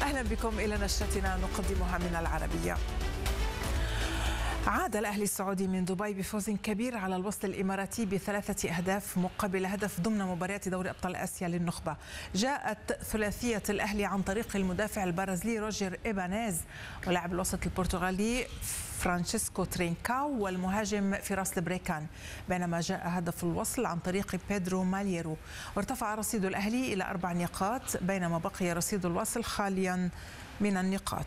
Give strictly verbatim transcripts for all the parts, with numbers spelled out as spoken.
أهلا بكم إلى نشرتنا نقدمها من العربية. عاد الأهلي السعودي من دبي بفوز كبير على الوصل الإماراتي بثلاثة أهداف مقابل هدف ضمن مباريات دوري أبطال آسيا للنخبة. جاءت ثلاثية الأهلي عن طريق المدافع البرازيلي روجر إيبانيز ولاعب الوسط البرتغالي فرانشيسكو ترينكاو والمهاجم فراس البريكان، بينما جاء هدف الوصل عن طريق بيدرو ماليرو، وارتفع رصيد الأهلي إلى أربع نقاط بينما بقي رصيد الوصل خاليا من النقاط.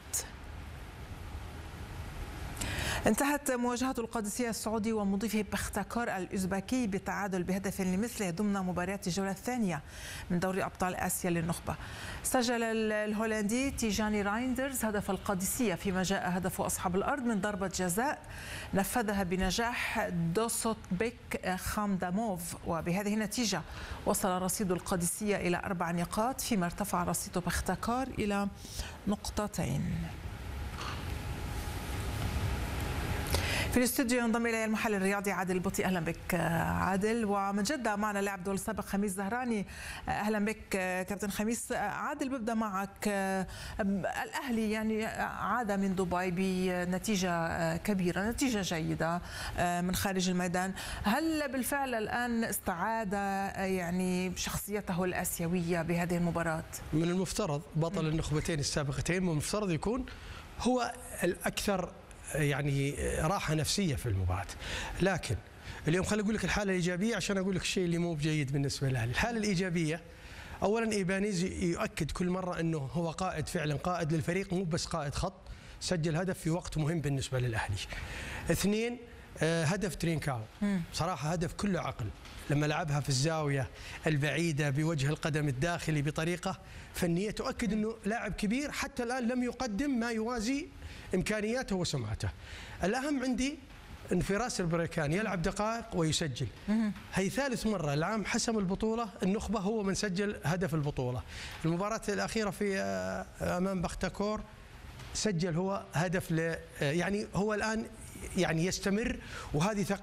انتهت مواجهة القادسية السعودي ومضيفه بختكار الأوزبكي بالتعادل بهدف لمثله ضمن مباريات الجولة الثانية من دوري أبطال آسيا للنخبة. سجل الهولندي تيجاني رايندرز هدف القادسية، فيما جاء هدف أصحاب الأرض من ضربة جزاء نفذها بنجاح دوسوت بيك خامداموف، وبهذه النتيجة وصل رصيد القادسية إلى أربع نقاط فيما ارتفع رصيد بختكار إلى نقطتين. في الاستوديو ينضم الي المحلل الرياضي عادل البطي. اهلا بك عادل. ومن جده معنا لاعب دول السابق خميس زهراني. اهلا بك كابتن خميس. عادل، ببدا معك. الاهلي يعني عاد من دبي بنتيجه كبيره، نتيجه جيده من خارج الميدان. هل بالفعل الان استعاد يعني شخصيته الاسيويه بهذه المباراه؟ من المفترض بطل النخبتين السابقتين من المفترض يكون هو الاكثر يعني راحة نفسية في المباراة، لكن اليوم خليني أقول لك الحالة الإيجابية عشان أقول لك الشيء اللي مو بجيد بالنسبة للأهلي. الحالة الإيجابية أولا إيبانيز يؤكد كل مرة أنه هو قائد، فعلا قائد للفريق، مو بس قائد خط، سجل هدف في وقت مهم بالنسبة للأهلي. اثنين، هدف ترينكاو صراحة هدف كله عقل، لما لعبها في الزاوية البعيدة بوجه القدم الداخلي بطريقة فنية تؤكد أنه لاعب كبير حتى الآن لم يقدم ما يوازي إمكانياته وسمعته. الأهم عندي أن فراس البريكان يلعب دقائق ويسجل. هي ثالث مرة العام حسم البطولة النخبة هو من سجل هدف البطولة. المباراة الأخيرة في أمام بختكور سجل هو هدف ل يعني هو الآن يعني يستمر، وهذه